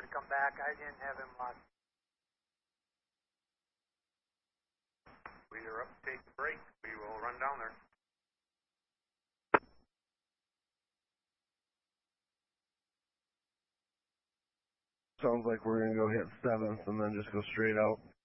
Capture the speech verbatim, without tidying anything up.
come back. I didn't have him locked. We are up to take a break. We will run down there. Sounds like we're going to go hit seventh and then just go straight out.